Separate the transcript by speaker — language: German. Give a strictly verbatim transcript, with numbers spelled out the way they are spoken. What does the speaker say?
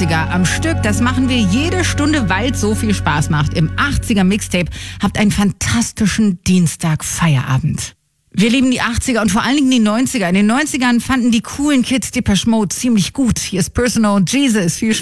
Speaker 1: neunziger am Stück. Das machen wir jede Stunde, weil es so viel Spaß macht. Im achtziger Mixtape habt einen fantastischen Dienstag-Feierabend. Wir lieben die achtziger und vor allen Dingen die neunziger. In den neunzigern fanden die coolen Kids Depeche Mode ziemlich gut. Hier ist Personal Jesus. Viel Spaß.